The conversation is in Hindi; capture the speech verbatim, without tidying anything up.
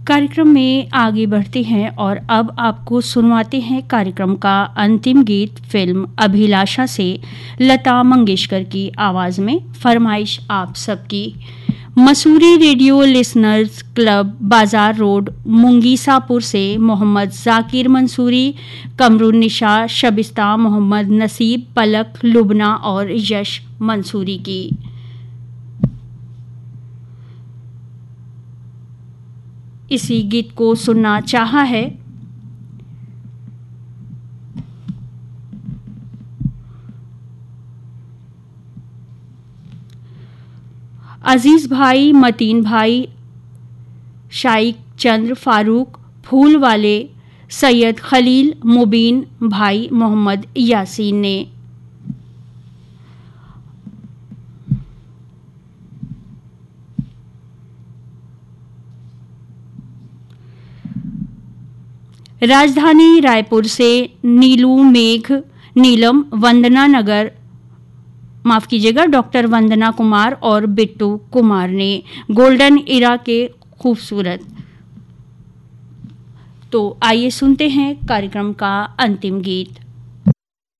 कार्यक्रम में आगे बढ़ते हैं और अब आपको सुनवाते हैं कार्यक्रम का अंतिम गीत फिल्म अभिलाषा से लता मंगेशकर की आवाज़ में। फरमाइश आप सबकी मसूरी रेडियो लिसनर्स क्लब बाजार रोड मुंगीसापुर से मोहम्मद जाकिर मंसूरी, कमरुन्निशा, शबिस्ता, मोहम्मद नसीब, पलक, लुबना और यश मंसूरी की। इसी गीत को सुनना चाहा है अजीज भाई, मतीन भाई, शाइक चंद्र, फारूक, फूल वाले, सैयद खलील, मुबीन भाई, मोहम्मद यासीन ने। राजधानी रायपुर से नीलू, मेघ, नीलम, वंदना नगर माफ कीजिएगा डॉक्टर वंदना कुमार और बिट्टू कुमार ने गोल्डन इरा के खूबसूरत। तो आइए सुनते हैं कार्यक्रम का अंतिम गीत।